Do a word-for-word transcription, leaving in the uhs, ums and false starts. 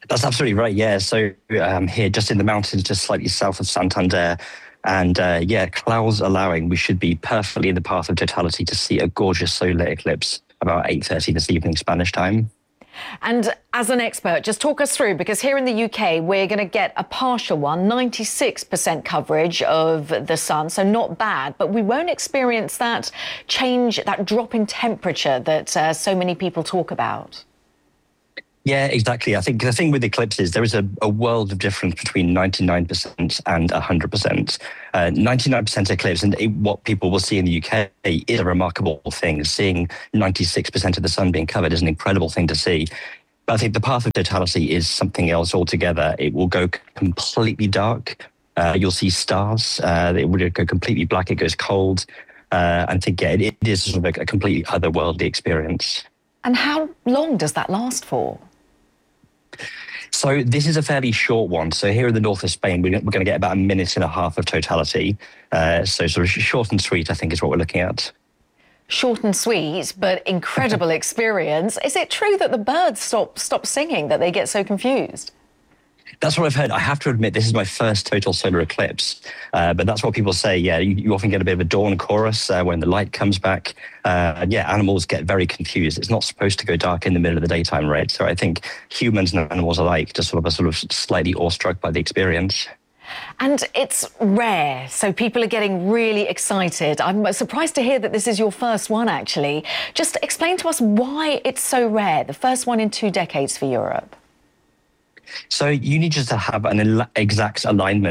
That's absolutely right. Yeah. So um, here, just in the mountains, just slightly south of Santander, and uh, yeah, clouds allowing, we should be perfectly in the path of totality to see a gorgeous solar eclipse about eight thirty this evening Spanish time. And as an expert, just talk us through, because here in the U K, we're going to get a partial one, ninety-six percent coverage of the sun, so not bad, but we won't experience that change, that drop in temperature that uh, so many people talk about. Yeah, exactly. I think the thing with eclipses, there is a, a world of difference between ninety-nine percent and one hundred percent. Uh, ninety-nine percent eclipse, and it, what people will see in the U K is a remarkable thing. Seeing ninety-six percent of the sun being covered is an incredible thing to see. But I think the path of totality is something else altogether. It will go completely dark. Uh, you'll see stars. Uh, it will go completely black. It goes cold. Uh, and I think, yeah, it, it is sort of a, a completely otherworldly experience. And how long does that last for? So this is a fairly short one. So here in the north of Spain, we're going to get about a minute and a half of totality. Uh, so sort of short and sweet, I think, is what we're looking at. Short and sweet, but incredible experience. Is it true that the birds stop stop singing, that they get so confused? That's what I've heard. I have to admit, this is my first total solar eclipse, uh, but that's what people say. Yeah, you, you often get a bit of a dawn chorus uh, when the light comes back. Uh, and yeah, animals get very confused. It's not supposed to go dark in the middle of the daytime, right? So I think humans and animals alike just sort of are sort of slightly awestruck by the experience. And it's rare, so people are getting really excited. I'm surprised to hear that this is your first one, actually. Just explain to us why it's so rare, the first one in two decades for Europe. So you need just to have an exact alignment